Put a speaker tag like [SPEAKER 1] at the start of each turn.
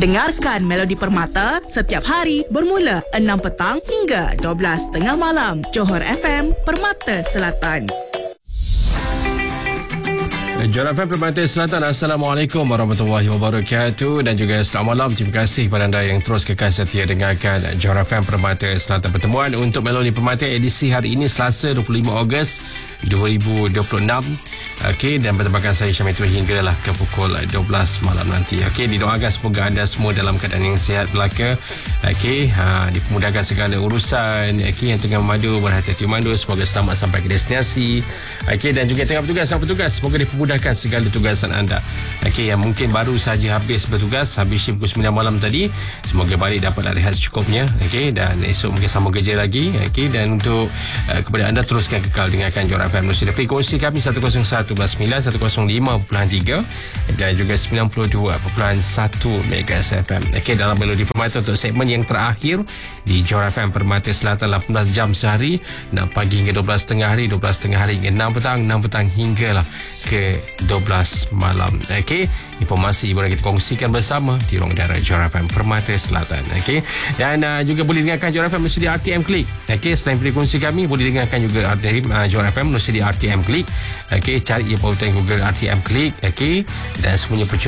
[SPEAKER 1] Dengarkan Melodi Permata setiap hari bermula 6 petang hingga 12 tengah malam. Johor FM, Permata Selatan.
[SPEAKER 2] Johor FM Permata Selatan. Assalamualaikum warahmatullahi wabarakatuh dan juga selamat malam. Terima kasih kepada anda yang terus kekal setia dengarkan Johor FM Permata Selatan. Pertemuan untuk Melodi Permata edisi hari ini Selasa 25 Ogos 2026. Okey, dan pertemuan saya Syamil tu hinggalah ke pukul 12 malam nanti. Okey, didoakan semoga anda semua dalam keadaan yang sihat belaka. Okey, dipermudahkan segala urusan. Okey, yang tengah memandu berhati-hati memandu, semoga selamat sampai ke destinasi. Okey, dan juga tengah bertugas, semoga dipermudahkan segala tugasan anda. Okey, yang mungkin baru saja habis bertugas, habis shift pukul 9 malam tadi, semoga balik dapatlah rehat secukupnya. Okey, dan esok mungkin sambung kerja lagi. Okey, dan untuk kepada anda teruskan kekal dengarkan Johor FM Nusira. Frekuensi kami 101.9, 105.3 dan juga 92.1 MHz FM. Okey, dalam Melodi Permata untuk segmen yang terakhir di Johor FM Permata Selatan 18 jam sehari, 6 pagi hingga 12 tengah hari, 12 tengah hari hingga 6 petang hinggalah ke 12 malam. Okey, informasi boleh kita kongsikan bersama di ruang udara Johor FM Permata Selatan. Okey, dan juga boleh dengarkan Johor FM melalui RTM Klik. Okey, selain frekuensi kami boleh dengarkan juga Johor FM melalui RTM Klik. Okey, cari je pautan Google RTM Klik. Okey, dan semuanya percuma